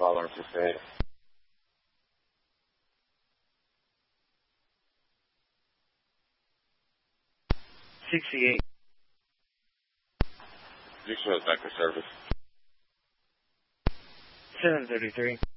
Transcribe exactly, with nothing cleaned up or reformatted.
following sixty-eight. sixty-eight. You show back to service. seven thirty-three.